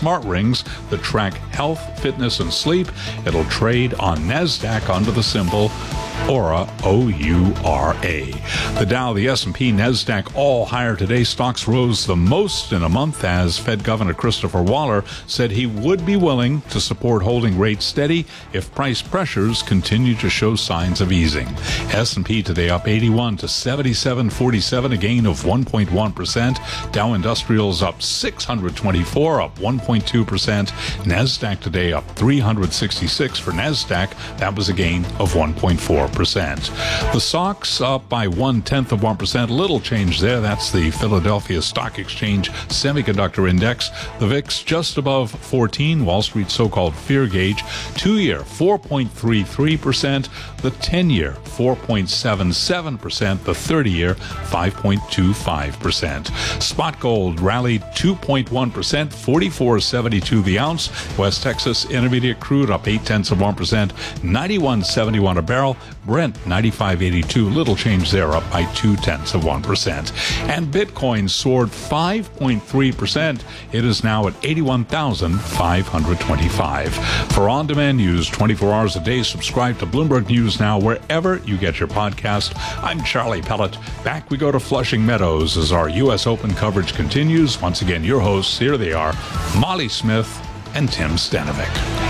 smart rings that track health, fitness, and sleep. It'll trade on NASDAQ under the symbol Oura, O-U-R-A. The Dow, the S&P, NASDAQ all higher today. Stocks rose the most in a month as Fed Governor Christopher Waller said he would be willing to support holding rates steady if price pressures continue to show signs of easing. S&P today up 81 to 77.47, a gain of 1.1%. Dow Industrials up 624, up 1.2%. NASDAQ today up 366 for NASDAQ. That was a gain of 1.4%. The SOX up by 0.1%. Little change there. That's the Philadelphia Stock Exchange Semiconductor Index. The VIX just above 14. Wall Street's so-called fear gauge. 2-year 4.33%. The 10-year 4.77%. The 30-year 5.25%. Spot gold rallied 2.1%. 44.72 the ounce. West Texas Intermediate crude up 0.8%. 91.71 a barrel. Brent 95.82, little change there, up by 0.2%. And Bitcoin soared 5.3%. It is now at 81,525. For on-demand news 24 hours a day, subscribe to Bloomberg News Now wherever you get your podcast. I'm Charlie Pellet. Back we go to Flushing Meadows as our U.S. Open coverage continues. Once again, your hosts, here they are, Molly Smith and Tim Stanovic.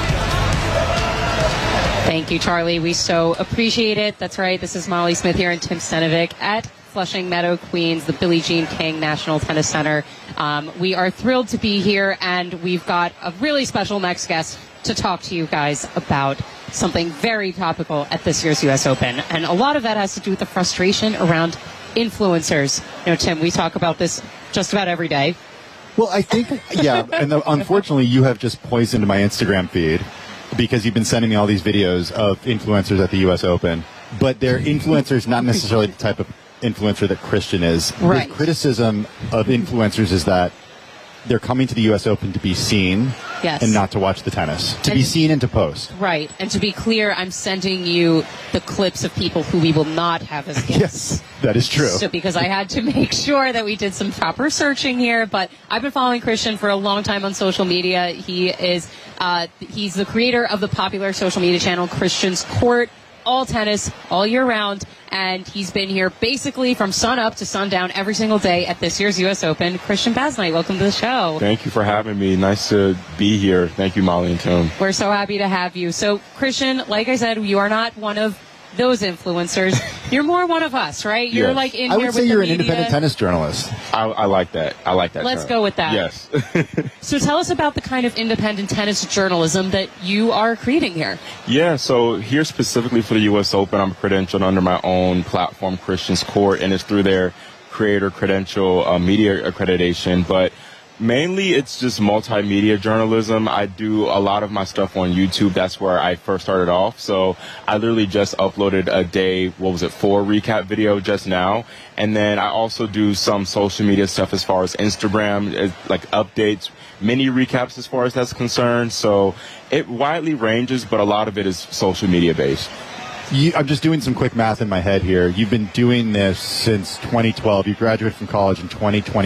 Thank you, Charlie. We so appreciate it. That's right. This is Molly Smith here and Tim Stanovic at Flushing Meadow, Queens, the Billie Jean King National Tennis Center. We are thrilled to be here, and we've got a really special next guest to talk to you guys about something very topical at this year's U.S. Open. And a lot of that has to do with the frustration around influencers. You know, Tim, we talk about this just about every day. Well, I think, yeah, and unfortunately you have just poisoned my Instagram feed, because you've been sending me all these videos of influencers at the U.S. Open, but they're influencers, not necessarily the type of influencer that Christian is. Right. The criticism of influencers is that they're coming to the U.S. Open to be seen, yes, and not to watch the tennis. To be seen and to post. Right. And to be clear, I'm sending you the clips of people who we will not have as guests. Yes, that is true. So because I had to make sure that we did some proper searching here. But I've been following Christian for a long time on social media. He is he's the creator of the popular social media channel Christian's Court. All tennis, all year round, and he's been here basically from sun up to sundown every single day at this year's U.S. Open. Christian Basnight, welcome to the show. Thank you for having me. Nice to be here. Thank you, Molly and Tim. We're so happy to have you. So, Christian, like I said, you are not one of those influencers. You're more one of us, right? You're yes. like in I here would with say you're the an media. independent tennis journalist. I like that. I like that. Let's term. go with that. Yes. So tell us about the kind of independent tennis journalism that you are creating here. Yeah, so here specifically for the U.S. Open, I'm credentialed under my own platform, Christian's Court, and it's through their creator credential media accreditation. But mainly it's just multimedia journalism. I do a lot of my stuff on YouTube. That's where I first started off. So I literally just uploaded a day, 4 recap video just now. And then I also do some social media stuff as far as Instagram, like updates, mini recaps as far as that's concerned. So it widely ranges, but a lot of it is social media based. I'm just doing some quick math in my head here. You've been doing this since 2012. You graduated from college in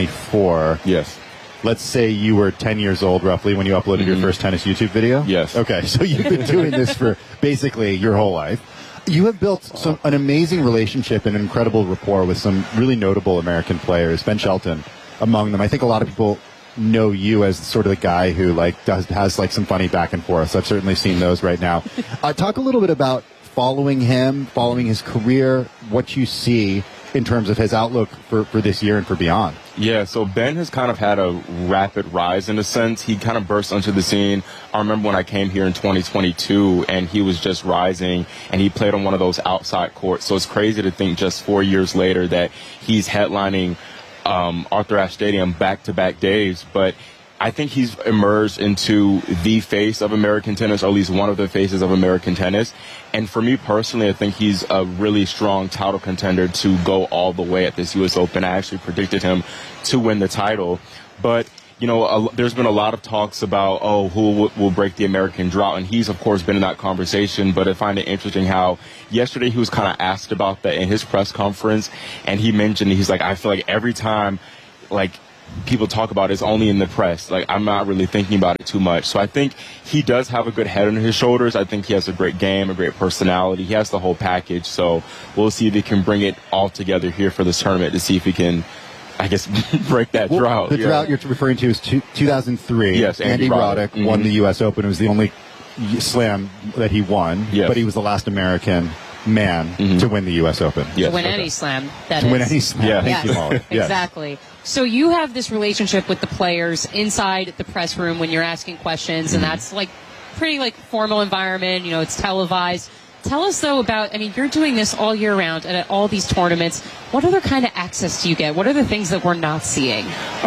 2024. Yes. Let's say you were 10 years old, roughly, when you uploaded your first tennis YouTube video? Yes. Okay, so you've been doing this for basically your whole life. You have built an amazing relationship and incredible rapport with some really notable American players, Ben Shelton among them. I think a lot of people know you as sort of the guy who has some funny back and forth. So I've certainly seen those right now. Talk a little bit about following him, following his career, what you see in terms of his outlook for this year and for beyond. Yeah, so Ben has kind of had a rapid rise in a sense. He kind of burst onto the scene. I remember when I came here in 2022 and he was just rising and he played on one of those outside courts. So it's crazy to think just 4 years later that he's headlining Arthur Ashe Stadium back-to-back days. But I think he's emerged into the face of American tennis, or at least one of the faces of American tennis. And for me personally, I think he's a really strong title contender to go all the way at this U.S. Open. I actually predicted him to win the title. But, you know, there's been a lot of talks about, who will break the American drought. And he's, of course, been in that conversation. But I find it interesting how yesterday he was kind of asked about that in his press conference. And he mentioned, he's like, I feel like every time, people talk about is only in the press. Like, I'm not really thinking about it too much. So I think he does have a good head on his shoulders. I think he has a great game, a great personality. He has the whole package. So we'll see if he can bring it all together here for this tournament to see if he can, I guess, break that drought. The drought you're referring to is 2003. Yes, Andy Roddick won the U.S. Open. It was the only slam that he won, yes. but he was the last American man to win the U.S. Open. Yes. To win any slam, that to is. win any slam. Yeah. Thank you, Molly. Yes. Exactly. So you have this relationship with the players inside the press room when you're asking questions, and that's like pretty like formal environment. You know, it's televised. Tell us, though, about, I mean, you're doing this all year round and at all these tournaments. What other kind of access do you get? What are the things that we're not seeing?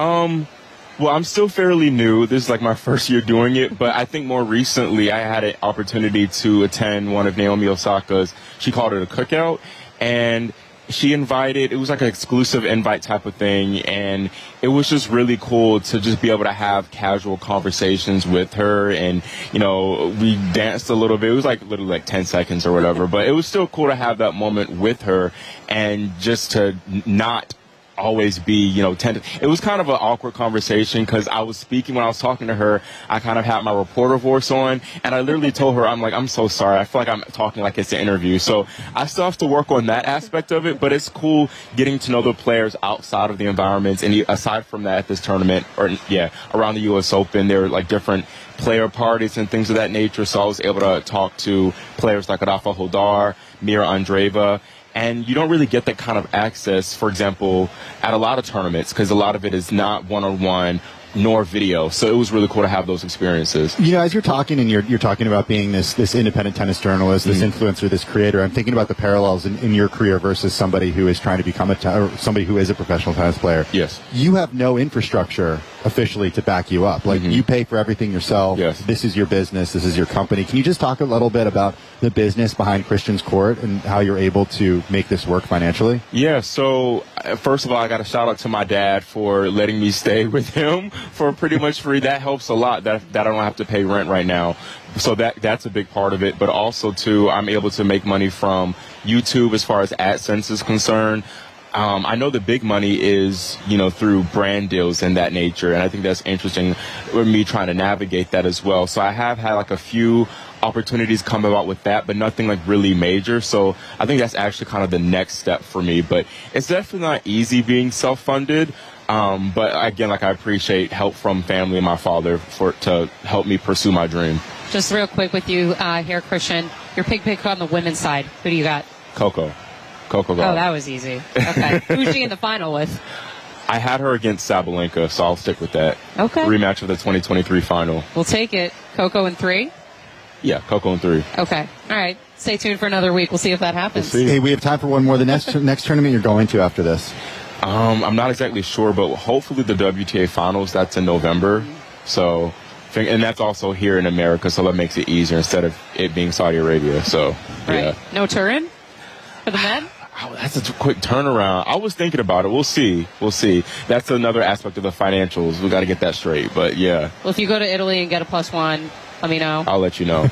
Well, I'm still fairly new. This is like my first year doing it, but I think more recently I had an opportunity to attend one of Naomi Osaka's, she called it a cookout, and she invited, it was like an exclusive invite type of thing, and it was just really cool to just be able to have casual conversations with her, and, you know, we danced a little bit. It was like literally like 10 seconds or whatever, but it was still cool to have that moment with her and just to not always be, you know, it was kind of an awkward conversation because I was speaking when I was talking to her. I kind of had my reporter voice on, and I literally told her, I'm like, I'm so sorry. I feel like I'm talking like it's an interview. So I still have to work on that aspect of it, but it's cool getting to know the players outside of the environments. And aside from that, at this tournament, around the U.S. Open, there were like different player parties and things of that nature. So I was able to talk to players like Rafa Hodar, Mira Andreeva. And you don't really get that kind of access, for example, at a lot of tournaments, because a lot of it is not one-on-one nor video. So it was really cool to have those experiences. You know, as you're talking and you're talking about being this independent tennis journalist, this influencer, this creator, I'm thinking about the parallels in your career versus somebody who is trying to become somebody who is a professional tennis player. Yes. You have no infrastructure officially to back you up. Like, you pay for everything yourself. Yes. This is your business. This is your company. Can you just talk a little bit about the business behind Christian's Court and how you're able to make this work financially? Yeah. So first of all, I got a shout out to my dad for letting me stay with him for pretty much free. That helps a lot that I don't have to pay rent right now. So that's a big part of it. But also, too, I'm able to make money from YouTube as far as AdSense is concerned. I know the big money is, you know, through brand deals and that nature. And I think that's interesting with me trying to navigate that as well. So I have had like a few opportunities come about with that, but nothing like really major. So I think that's actually kind of the next step for me. But it's definitely not easy being self-funded. But again, like, I appreciate help from family and my father to help me pursue my dream. Just real quick with you here, Christian, your pick on the women's side. Who do you got? Coco Gauff. Oh, that was easy. Okay. Who's she in the final with? I had her against Sabalenka, so I'll stick with that. Okay. Rematch of the 2023 final. We'll take it. Coco in 3? Yeah, Coco in 3. Okay. All right. Stay tuned for another week. We'll see if that happens. Hey, we have time for one more. The next tournament you're going to after this? I'm not exactly sure, but hopefully the WTA finals, that's in November. So, and that's also here in America, so that makes it easier instead of it being Saudi Arabia. So, right. Yeah. No Turin for the men? Oh, that's a quick turnaround. I was thinking about it. We'll see. That's another aspect of the financials. We got to get that straight. But, yeah. Well, if you go to Italy and get a +1, let me know. I'll let you know.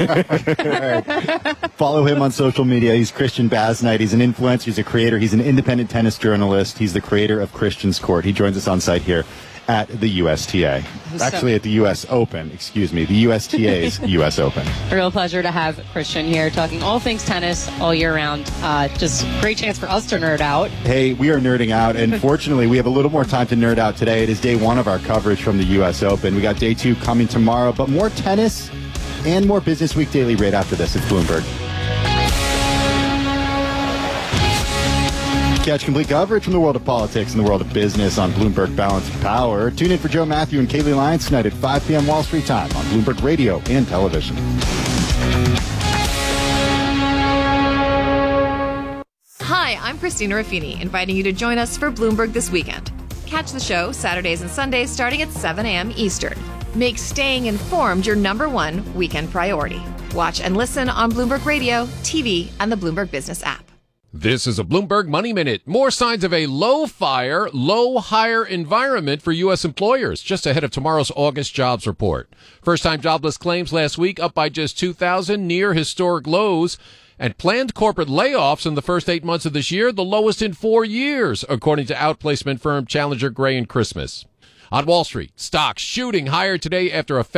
Okay. Follow him on social media. He's Christian Basnight. He's an influencer. He's a creator. He's an independent tennis journalist. He's the creator of Christian's Court. He joins us on site here at the USTA. Actually, at the U.S. Open. Excuse me. The USTA's U.S. Open. A real pleasure to have Christian here talking all things tennis all year round. Just great chance for us to nerd out. Hey, we are nerding out, and fortunately, we have a little more time to nerd out today. It is day 1 of our coverage from the U.S. Open. We got day 2 coming tomorrow, but more tennis and more Business Week Daily right after this at Bloomberg. Catch complete coverage from the world of politics and the world of business on Bloomberg Balance of Power. Tune in for Joe Matthew and Kaylee Lyons tonight at 5 p.m. Wall Street time on Bloomberg Radio and television. Hi, I'm Christina Ruffini, inviting you to join us for Bloomberg This Weekend. Catch the show Saturdays and Sundays starting at 7 a.m. Eastern. Make staying informed your #1 weekend priority. Watch and listen on Bloomberg Radio, TV, and the Bloomberg Business app. This is a Bloomberg Money Minute. More signs of a low fire, low hire environment for U.S. employers just ahead of tomorrow's August jobs report. First-time jobless claims last week up by just 2,000, near historic lows. And planned corporate layoffs in the first 8 months of this year, the lowest in 4 years, according to outplacement firm Challenger Gray and Christmas. On Wall Street, stocks shooting higher today after a